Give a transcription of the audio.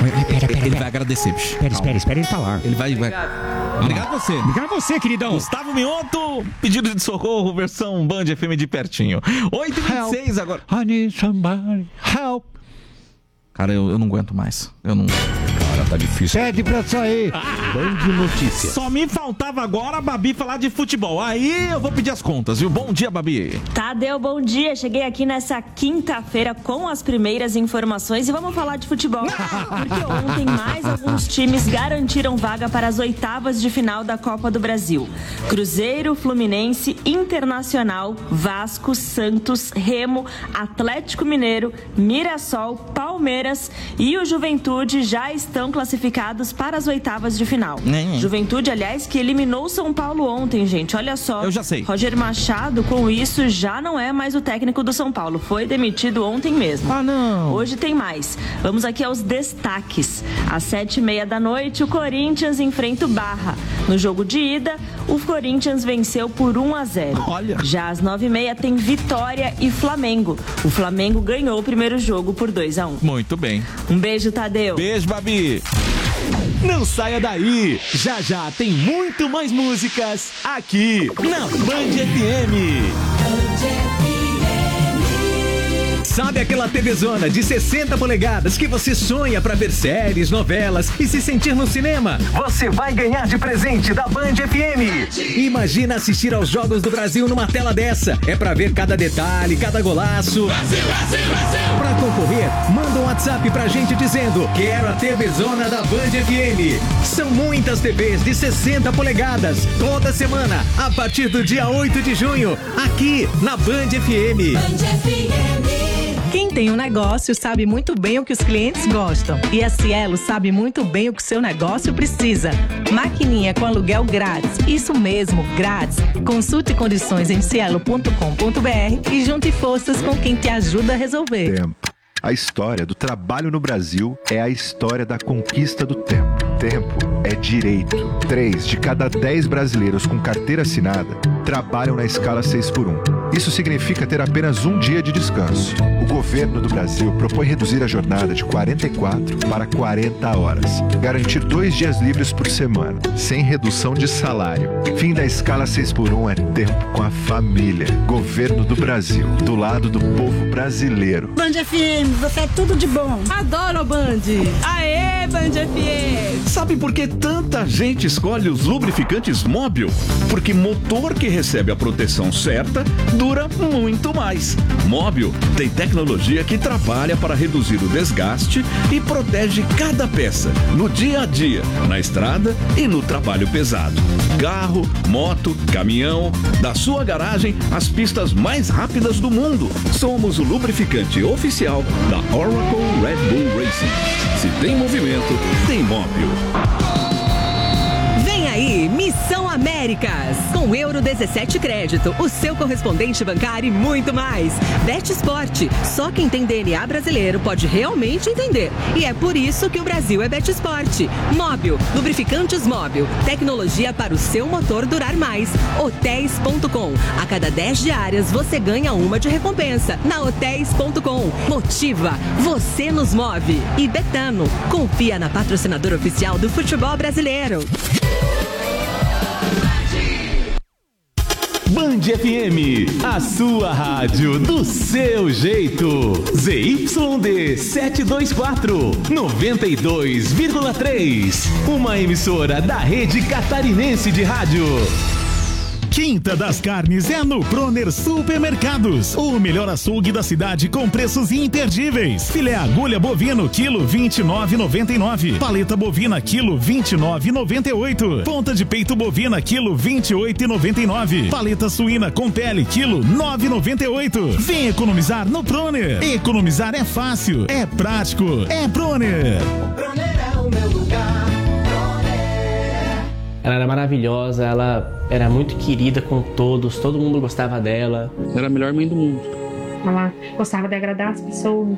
Ele vai agradecer, bicho. Espera ele falar. Ele vai. Obrigado você. Obrigado você, queridão. Gustavo Mioto, pedido de socorro, versão Band FM de pertinho. 8h26 agora. I need somebody help. Cara, eu não aguento mais. Eu não... Cara, tá difícil. Pede pra sair. Band Notícias. Só me faltava agora a Babi falar de futebol. Aí eu vou pedir as contas, viu? Bom dia, Babi. Tadeu, bom dia. Cheguei aqui nessa quinta-feira com as primeiras informações e vamos falar de futebol. Porque ontem mais alguns times garantiram vaga para as oitavas de final da Copa do Brasil. Cruzeiro, Fluminense, Internacional, Vasco, Santos, Remo, Atlético Mineiro, Mirassol, Palmeiras e o Juventude já estão classificados para as oitavas de final. Juventude, aliás, que eliminou o São Paulo ontem, gente. Olha só. Eu já sei. Roger Machado, com isso, já não é mais o técnico do São Paulo. Foi demitido ontem mesmo. Ah, não. Hoje tem mais. Vamos aqui aos destaques. Às 7h30 da noite, o Corinthians enfrenta o Barra. No jogo de ida, o Corinthians venceu por 1-0. Olha. Já às 9h30 tem Vitória e Flamengo. O Flamengo ganhou o primeiro jogo por 2-1. Muito bem. Um beijo, Tadeu. Beijo, Babi. Não saia daí. Já já tem muito mais músicas aqui na Band FM. Sabe aquela TVzona de 60 polegadas que você sonha pra ver séries, novelas e se sentir no cinema? Você vai ganhar de presente da Band FM. Imagina assistir aos Jogos do Brasil numa tela dessa. É pra ver cada detalhe, cada golaço. Brasil, Brasil, Brasil. Pra concorrer, manda um WhatsApp pra gente dizendo: quero a TVzona da Band FM. São muitas TVs de 60 polegadas. Toda semana, a partir do dia 8 de junho, aqui na Band FM. Band FM. Quem tem um negócio sabe muito bem o que os clientes gostam. E a Cielo sabe muito bem o que seu negócio precisa. Maquininha com aluguel grátis. Isso mesmo, grátis. Consulte condições em cielo.com.br e junte forças com quem te ajuda a resolver. Tempo. A história do trabalho no Brasil é a história da conquista do tempo. Tempo é direito. 3 de cada 10 brasileiros com carteira assinada trabalham na escala 6x1. Isso significa ter apenas um dia de descanso. O governo do Brasil propõe reduzir a jornada de 44 para 40 horas. Garantir 2 dias livres por semana, sem redução de salário. Fim da escala 6x1 é tempo com a família. Governo do Brasil, do lado do povo brasileiro. Band FM, você é tudo de bom. Adoro Band. Aê, Band FM. Sabe por que tanta gente escolhe os lubrificantes Móbil? Porque motor que recebe a proteção certa dura muito mais. Móbil tem tecnologia que trabalha para reduzir o desgaste e protege cada peça no dia a dia, na estrada e no trabalho pesado. Carro, moto, caminhão, da sua garagem às pistas mais rápidas do mundo. Somos o lubrificante oficial da Oracle Red Bull Racing. Se tem movimento, tem Móbil. Vem aí, Missão Américas. Com Euro 17 Crédito, o seu correspondente bancário e muito mais. Bet Esporte. Só quem tem DNA brasileiro pode realmente entender. E é por isso que o Brasil é Bet Esporte. Móbil. Lubrificantes Móbil. Tecnologia para o seu motor durar mais. Hotéis.com. A cada 10 diárias você ganha uma de recompensa. Na Hotéis.com. Motiva. Você nos move. E Betano. Confia na patrocinadora oficial do futebol brasileiro. Band FM, a sua rádio do seu jeito. ZYD 724, 92,3. Uma emissora da Rede Catarinense de Rádio. Quinta das Carnes é no Proner Supermercados. O melhor açougue da cidade com preços imperdíveis. Filé agulha bovino, quilo 29,99. Paleta bovina, quilo 29,98. Ponta de peito bovina, quilo 28,99. Paleta suína com pele, quilo 9,98. Vem economizar no Proner. Economizar é fácil, é prático, é Proner. O Proner é o meu lugar. Ela era maravilhosa, ela era muito querida com todos, todo mundo gostava dela. Era a melhor mãe do mundo. Ela gostava de agradar as pessoas.